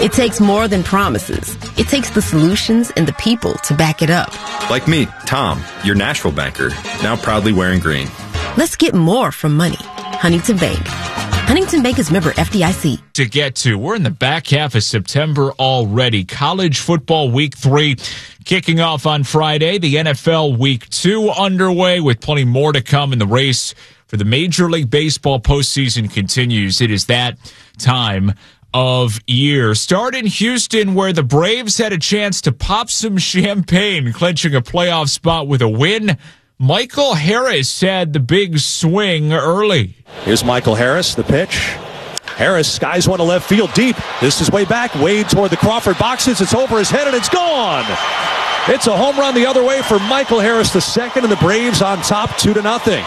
It takes more than promises. It takes the solutions and the people to back it up. Like me, Tom, your Nashville banker, now proudly wearing green. Let's get more from money. Huntington Bank. Huntington Bank is member FDIC. To get to, we're in the back half of September already. College football week 3 kicking off on Friday. The NFL week 2 underway with plenty more to come, in the race for the Major League Baseball postseason continues. It is that time of year. Start in Houston, where the Braves had a chance to pop some champagne, clinching a playoff spot with a win. Michael Harris had the big swing early. Here's Michael Harris, the pitch. Harris skies one to left field deep. This is way back. Wade toward the Crawford boxes. It's over his head and it's gone. It's a home run the other way for Michael Harris the second, and the Braves on top 2-0.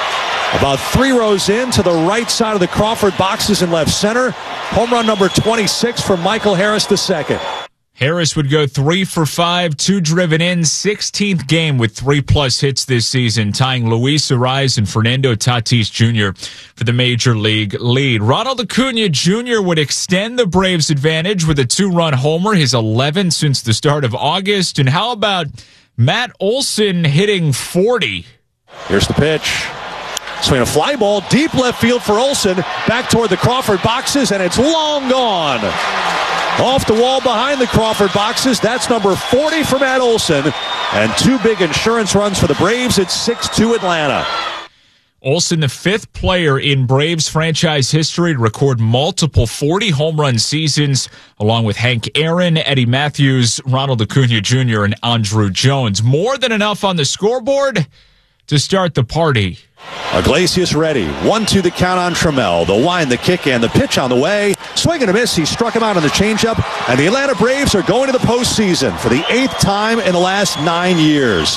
About 3 rows in to the right side of the Crawford boxes in left center. Home run number 26 for Michael Harris the second. Harris would go 3 for 5, 2 driven in, 16th game with 3+ hits this season, tying Luis Arraez and Fernando Tatis Jr. for the Major League lead. Ronald Acuna Jr. would extend the Braves' advantage with a 2-run homer, his 11th since the start of August. And how about Matt Olson hitting 40? Here's the pitch. Swing a fly ball, deep left field for Olson, back toward the Crawford boxes, and it's long gone. Off the wall behind the Crawford boxes. That's number 40 for Matt Olson. And 2 big insurance runs for the Braves. It's 6-2 Atlanta. Olson, the 5th player in Braves franchise history to record multiple 40 home run seasons, along with Hank Aaron, Eddie Matthews, Ronald Acuna Jr., and Andruw Jones. More than enough on the scoreboard to start the party. Iglesias ready. 1-2 the count on Trammell. The wind, the kick, and the pitch on the way. Swing and a miss. He struck him out on the changeup. And the Atlanta Braves are going to the postseason for the 8th time in the last 9 years.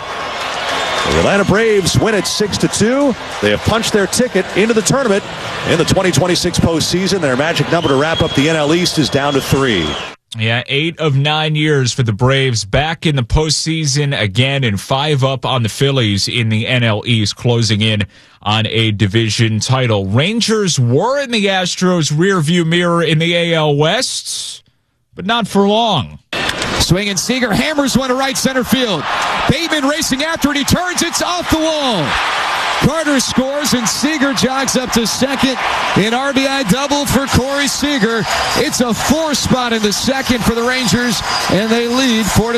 The Atlanta Braves win it 6-2. They have punched their ticket into the tournament in the 2026 postseason. Their magic number to wrap up the NL East is down to 3. Yeah, 8 of 9 years for the Braves, back in the postseason again, and 5 up on the Phillies in the NL East, closing in on a division title. Rangers were in the Astros' rearview mirror in the AL West, but not for long. Swinging, Seager hammers one to right center field. Bateman racing after it. He turns. It's off the wall. Carter scores, and Seager jogs up to second. An RBI double for Corey Seager. It's a 4 spot in the second for the Rangers, and they lead 4-0.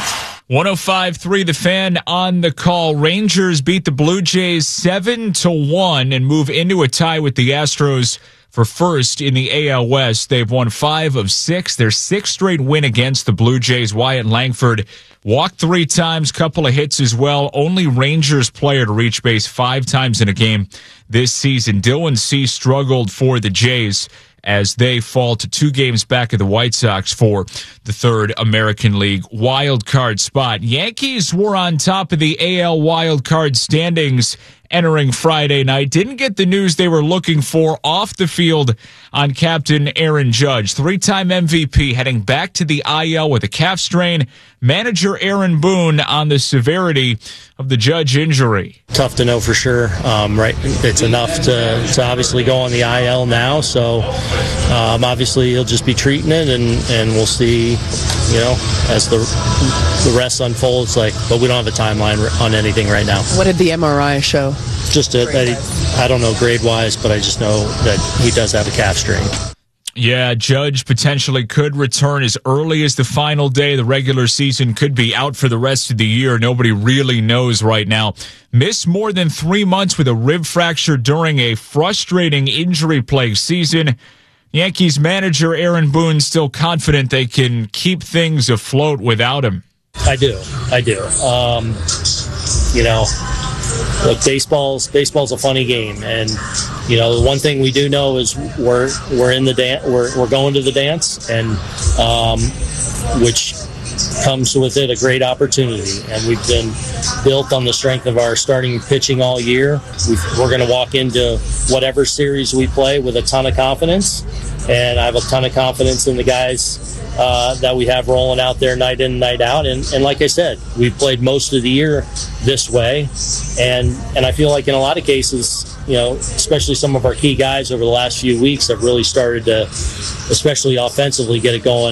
105.3 The Fan on the call. Rangers beat the Blue Jays 7-1 and move into a tie with the Astros for first in the AL West. They've won 5 of 6. Their 6th straight win against the Blue Jays. Wyatt Langford walked 3 times, couple of hits as well. Only Rangers player to reach base 5 times in a game this season. Dylan Cease struggled for the Jays as they fall to 2 games back of the White Sox for the 3rd American League wild card spot. Yankees were on top of the AL wild card standings entering Friday night. Didn't get the news they were looking for off the field on Captain Aaron Judge. 3-time MVP heading back to the IL with a calf strain. Manager Aaron Boone on the severity of the Judge injury. Tough to know for sure. Right, it's enough to obviously go on the IL now. So obviously he'll just be treating it, and we'll see, as the rest unfolds. But we don't have a timeline on anything right now. What did the MRI show? Just I don't know grade-wise, but I just know that he does have a calf strain. Yeah, Judge potentially could return as early as the final day. The regular season could be out for the rest of the year. Nobody really knows right now. Missed more than 3 months with a rib fracture during a frustrating injury-plagued season. Yankees manager Aaron Boone still confident they can keep things afloat without him. I do. Look, baseball's a funny game, and the one thing we do know is we're in the dance. We're going to the dance, and which comes with it a great opportunity. And we've been built on the strength of our starting pitching all year. We're going to walk into whatever series we play with a ton of confidence, and I have a ton of confidence in the guys that we have rolling out there night in, night out. And like I said, we've played most of the year this way, and I feel like in a lot of cases, especially some of our key guys over the last few weeks have really started to, especially offensively, get it going